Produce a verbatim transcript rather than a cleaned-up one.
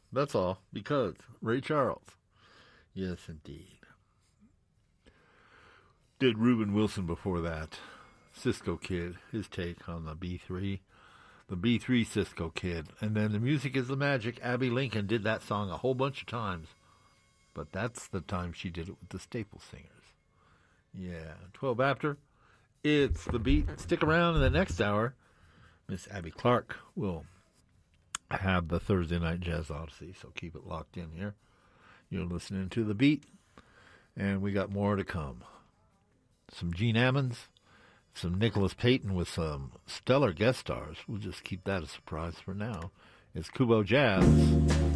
That's all. Because Ray Charles. Yes, indeed. Did Reuben Wilson before that. Cisco Kid, his take on the B three. The B three Cisco Kid. And then The Music is the Magic. Abby Lincoln did that song a whole bunch of times. But that's the time she did it with the Staple Singers. Yeah. twelve after. It's The Beat. Stick around in the next hour. Miss Abby Clark will have the Thursday Night Jazz Odyssey, so keep it locked in here. You're listening to The Beat, and we got more to come. Some Gene Ammons, some Nicholas Payton with some stellar guest stars. We'll just keep that a surprise for now. It's Kubo Jazz.